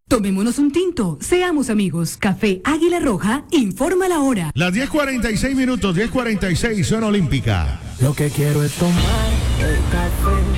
Tomémonos un tinto, seamos amigos. Café Águila Roja, informa la hora. Las 10:46 minutos, 10:46, zona olímpica. Lo que quiero es tomar el café